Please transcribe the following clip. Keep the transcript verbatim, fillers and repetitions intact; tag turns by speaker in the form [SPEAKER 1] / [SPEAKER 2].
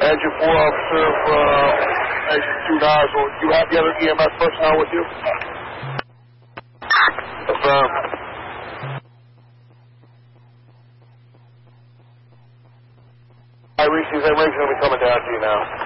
[SPEAKER 1] Engine four officer from Engine two nozzle. You have the other E M S personnel with you? Affirm. I reach these airways, going to be coming down to you now.